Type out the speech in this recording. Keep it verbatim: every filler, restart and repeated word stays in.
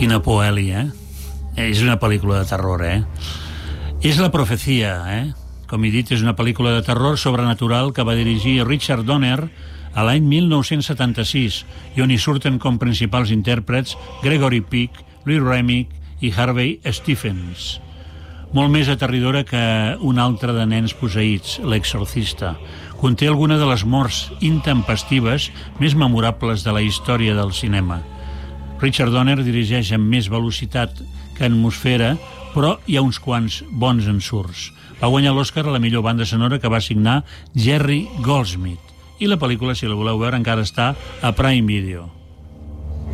Quina por, Eli, eh? És una pel·lícula de terror, eh? És La profecia, eh? Com he dit, és una pel·lícula de terror sobrenatural que va dirigir Richard Donner a l'any mil nou-cents setanta-sis i on hi surten com principals intèrprets Gregory Peck, Louis Remick i Harvey Stephens. Molt més aterridora que un altre de nens posseïts, L'Exorcista. Conté alguna de les morts intempestives més memorables de la història del cinema. Richard Donner dirigeix amb més velocitat que atmosfera, però hi ha uns quants bons ensurts. Va guanyar l'Oscar a la millor banda sonora que va signar Jerry Goldsmith. I la pel·lícula, si la voleu veure, encara està a Prime Video.